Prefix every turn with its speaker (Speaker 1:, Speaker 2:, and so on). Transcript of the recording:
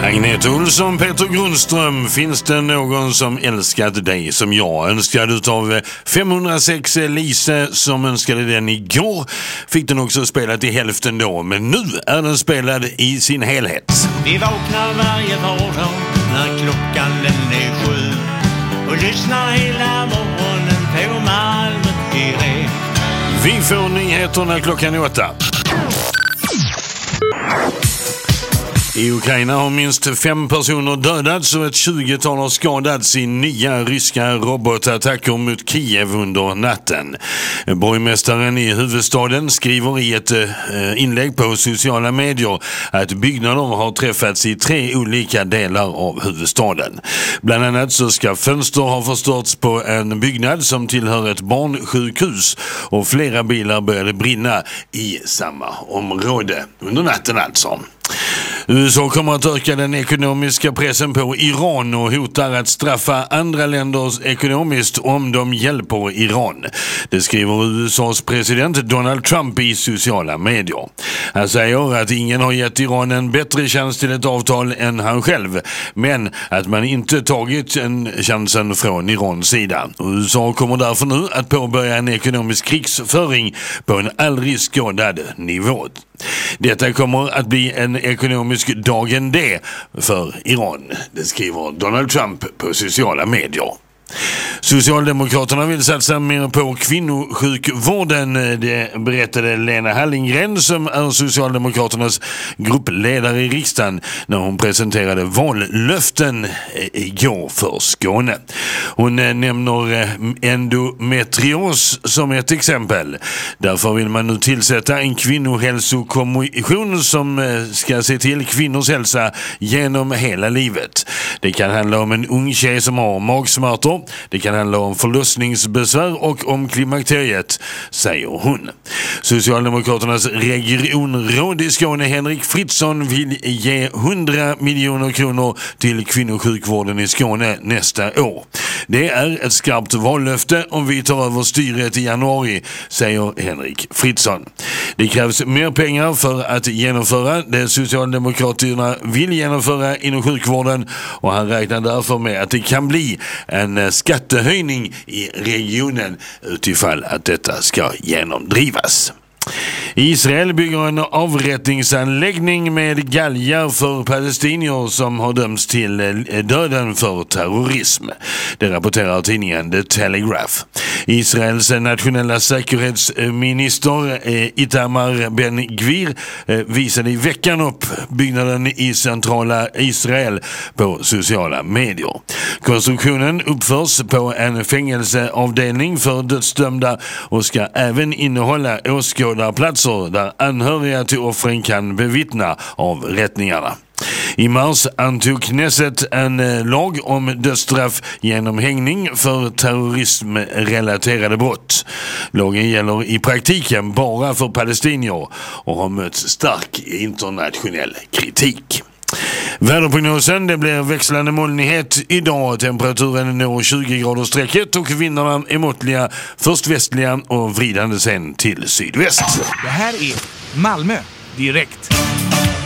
Speaker 1: Agneta Olsson, Peter Grundström, finns det någon som älskat dig som jag? Önskad utav 506 Lise som önskade den igår. Fick den också spelad i hälften då, men nu är den spelad i sin helhet.
Speaker 2: Vi vaknar varje vardag när klockan den är 7 och lyssnar hela morgonen på Malmö direkt.
Speaker 1: Vi får nyheterna klockan 8. I Ukraina har minst 5 personer dödats och ett 20-tal har skadats i nya ryska robotattacker mot Kiev under natten. Borgmästaren i huvudstaden skriver i ett inlägg på sociala medier att byggnader har träffats i 3 olika delar av huvudstaden. Bland annat så ska fönster ha förstörts på en byggnad som tillhör ett barnsjukhus och flera bilar började brinna i samma område under natten alltså. USA kommer att öka den ekonomiska pressen på Iran och hotar att straffa andra länder ekonomiskt om de hjälper Iran. Det skriver USAs president Donald Trump i sociala medier. Han säger att ingen har gett Iran en bättre chans till ett avtal än han själv, men att man inte tagit chansen från Irans sida. USA kommer därför nu att påbörja en ekonomisk krigsföring på en aldrig skådad nivå. Detta kommer att bli en ekonomisk dagen D för Iran, det skriver Donald Trump på sociala medier. Socialdemokraterna vill satsa mer på kvinnosjukvården, det berättade Lena Hallengren som är Socialdemokraternas gruppledare i riksdagen när hon presenterade vallöften igår för Skåne. Hon nämner endometrios som ett exempel. Därför vill man nu tillsätta en kvinnohälsokommission som ska se till kvinnors hälsa genom hela livet. Det kan handla om en ung tjej som har magsmärtor. Det kan handla om förlossningsbesvär och om klimakteriet, säger hon. Socialdemokraternas regionråd i Skåne, Henrik Fritzson, vill ge 100 miljoner kronor till kvinnosjukvården i Skåne nästa år. Det är ett skarpt vallöfte om vi tar över styret i januari, säger Henrik Fritzson. Det krävs mer pengar för att genomföra det Socialdemokraterna vill genomföra inom sjukvården och han räknar därför med att det kan bli en skattehöjning i regionen utifall att detta ska genomdrivas. Israel bygger en avrättningsanläggning med galgar för palestinier som har dömts till döden för terrorism. Det rapporterar tidningen The Telegraph. Israels nationella säkerhetsminister Itamar Ben-Gvir visade i veckan upp byggnaden i centrala Israel på sociala medier. Konstruktionen uppförs på en fängelseavdelning för dödsdömda och ska även innehålla åskådarplatser där anhöriga till offren kan bevittna avrättningarna. I mars antog Knesset en lag om dödsstraff genom hängning för terrorismrelaterade brott. Lagen gäller i praktiken bara för palestinier och har mött stark internationell kritik. Väderprognosen, det blir växlande molnighet idag. Temperaturen når 20-gradersstrecket och vindarna är måttliga, först västliga och vridande sen till sydväst.
Speaker 3: Det här är Malmö direkt.